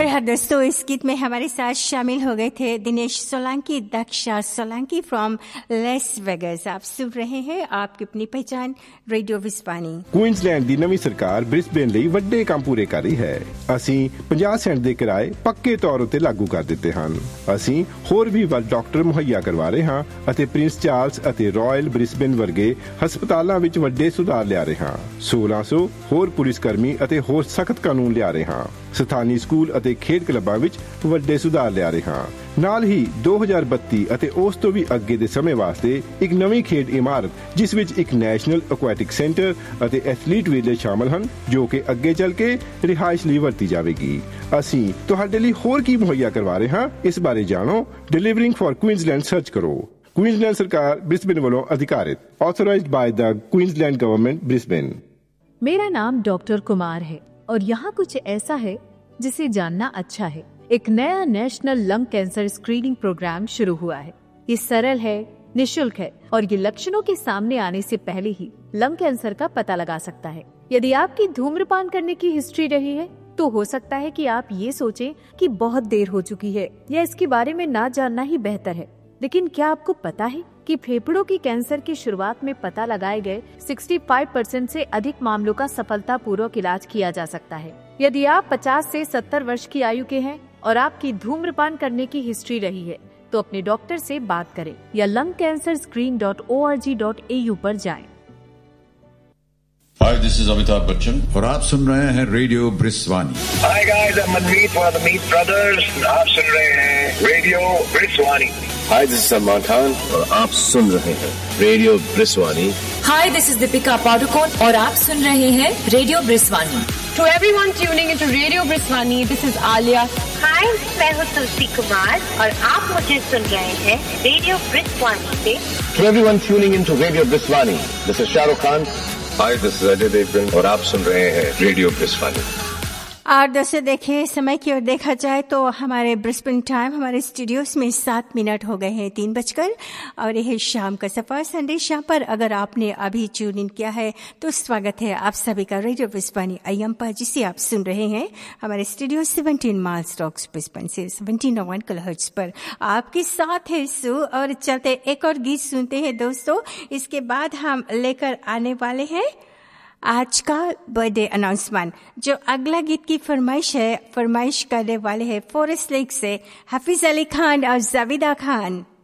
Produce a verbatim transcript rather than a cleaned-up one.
हाँ दोस्तों, इस गीत में हमारे साथ शामिल हो गए थे Dinesh Solanki, Daksha Solanki from less vagus. आप सुन रहे हैं आपकी अपनी पहचान रेडियो विस्वानी। क्वींसलैंड ਦੀ ਨਵੀਂ ਸਰਕਾਰ ਬ੍ਰਿਸਬੇਨ ਲਈ ਵੱਡੇ ਕੰਮ ਪੂਰੇ ਕਰ ਰਹੀ ਹੈ। ਅਸੀਂ ਪੰਜਾਹ ਸੈਂਟ ਦੇ ਕਿਰਾਏ ਪੱਕੇ ਤੌਰ ਉੱਤੇ ਲਾਗੂ ਕਰ ਦਿੱਤੇ ਹਨ। ਅਸੀਂ ਹੋਰ ਵੀ ਵੱਧ ਡਾਕਟਰ ਮੁਹੱਈਆ ਕਰਵਾ ਰਹੇ ਹਾਂ ਅਤੇ ਪ੍ਰਿੰਸ ਚਾਰਲਸ ਅਤੇ ਰਾਇਲ ਬ੍ਰਿਸਬੇਨ ਵਰਗੇ ਹਸਪਤਾਲਾਂ ਵਿੱਚ ਵੱਡੇ ਸੁਧਾਰ ਲਿਆ ਰਹੇ ਹਾਂ। ਸੋਲਾਂ ਸੌ ਹੋਰ ਪੁਲਿਸ ਕਰਮੀ ਅਤੇ ਹੋਰ ਸਖਤ ਕਾਨੂੰਨ ਲਿਆ ਰਹੇ ਹਾਂ। ਸਥਾਨੀ ਸਕੂਲ ਅਤੇ ਖੇਡ ਕਲੱਬਾਂ ਵਿੱਚ ਵੱਡੇ ਸੁਧਾਰ ਲਿਆ ਰਹੇ ਹਾਂ। ਨਾਲ ਹੀ ਦੋ ਹਜ਼ਾਰ ਬੱਤੀ ਅਤੇ ਉਸ ਤੋਂ ਵੀ ਅੱਗੇ ਦੇ ਸਮੇਂ ਵਾਸਤੇ ਇੱਕ ਨਵੀਂ ਖੇਡ ਇਮਾਰਤ, ਜਿਸ ਵਿੱਚ ਇੱਕ ਨੈਸ਼ਨਲ ਐਕੁਐਟਿਕ ਸੈਂਟਰ ਅਤੇ ਐਥਲੀਟ ਵਿਲੇਜ ਸ਼ਾਮਲ ਹਨ, ਜੋ ਕਿ ਅੱਗੇ ਚੱਲ ਕੇ ਰਿਹਾਇਸ਼ ਲਈ ਵਰਤੀ ਜਾਵੇਗੀ। ਅਸੀਂ ਤੁਹਾਡੇ ਲਈ ਹੋਰ ਕੀ ਮੁਹੱਈਆ ਕਰਵਾ ਰਹੇ ਹਾਂ, ਇਸ ਬਾਰੇ ਜਾਣੋ। ਡਿਲੀਵਰਿੰਗ ਫॉर क्वींसलैंड सर्च करो। क्वींसलैंड सरकार ब्रिस्बेन वालों अधिकारित, authorised by the Queensland government Brisbane. मेरा नाम डॉक्टर कुमार है और यहाँ कुछ ऐसा है जिसे जानना अच्छा है। एक नया national lung cancer screening programme शुरू हुआ है। ये सरल है, निशुल्क है और ये लक्षणों के सामने आने से पहले ही लंग कैंसर का पता लगा सकता है। यदि आपकी धूम्रपान करने की हिस्ट्री रही है तो हो सकता है कि आप ये सोचें कि बहुत देर हो चुकी है या इसके बारे में ना जानना ही बेहतर है। लेकिन क्या आपको पता है कि फेफड़ों की कैंसर की शुरुआत में पता लगाए गए पैंसठ परसेंट से अधिक मामलों का सफलतापूर्वक इलाज किया जा सकता है। यदि आप पचास से सत्तर वर्ष की आयु के हैं और आपकी धूम्रपान करने की हिस्ट्री रही है तो अपने डॉक्टर से बात करें या lung cancer screen dot O R G dot A you पर जाएं। Hi, this is Amitabh Bachchan और आप सुन रहे हैं radio ब्रिस्वानी। Hi guys, I'm Manmeet one of the Meet Brothers। आप सुन रहे हैं radio ब्रिस्वानी। Hi, this is Salman Khan और आप सुन रहे हैं radio ब्रिस्वानी। Hi, this is Deepika Padukone और आप सुन रहे हैं radio ब्रिस्वानी। To everyone tuning into Radio Briswani, this is Alia. Hi, मैं हूँ तुलसी कुमार और आप मुझे सुन रहे हैं रेडियो ब्रिस्वानी से। To everyone tuning into Radio Briswani, this is Shah Rukh Khan। Hi, this is Ajay Devgan और आप सुन रहे हैं रेडियो ब्रिस्वानी। और दोस्तों देखिए, समय की ओर देखा जाए तो हमारे ब्रिस्बेन टाइम हमारे स्टूडियोज में सात मिनट हो गए हैं, तीन बजकर, और यह शाम का सफर संडे शाम पर अगर आपने अभी ट्यून इन किया है तो स्वागत है आप सभी का रेडियो ब्रिस्बेन आई एम पर, जिसे आप सुन रहे हैं हमारे studio seventeen miles rocks Brisbane से सेवनटीन वन किलोहर्ट्ज पर। आपके साथ है सु, और चलते एक और गीत सुनते हैं दोस्तों। इसके बाद हम लेकर आने वाले हैं आज का बर्थडे अनाउंसमेंट। जो अगला गीत की फरमाइश है, फरमाइश करने वाले हैं फॉरेस्ट लेक से हाफिज अली खान और जाविदा खान।